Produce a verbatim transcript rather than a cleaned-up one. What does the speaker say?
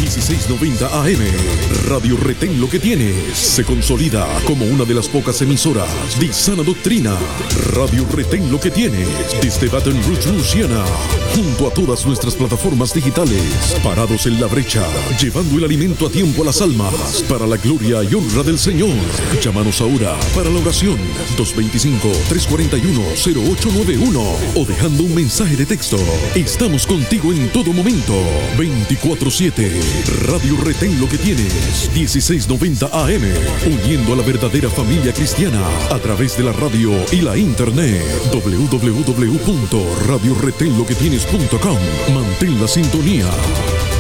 dieciséis noventa A M. Radio Retén Lo que Tienes se consolida como una de las pocas emisoras de sana doctrina. Radio Retén Lo que Tienes desde Baton Rouge, Luisiana, junto a todas nuestras plataformas digitales, parados en la brecha, llevando el alimento a tiempo a las almas, para la gloria y honra del Señor. Llámanos ahora para la oración dos dos cinco, tres cuatro uno, cero ocho nueve uno o dejando un mensaje de texto. Estamos contigo en todo momento, veinticuatro siete. Radio Retén Lo que Tienes, dieciséis noventa A M, uniendo a la verdadera familia cristiana a través de la radio y la internet. doble u doble u doble u punto radio retén lo que tienes punto com. Mantén la sintonía.